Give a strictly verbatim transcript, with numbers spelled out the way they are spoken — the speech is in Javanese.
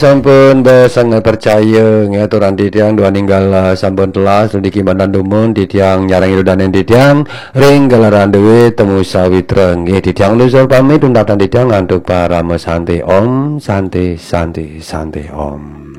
Sampun sangat percaya ngaturan titiang dua ninggal sampun telas sediki banan dumun titiang nyarang iludanen titiang ring galaran dewe temu sawitreng nggih titiang lusur pamit undatan titiang ngantuk para santai om santai santai santai om.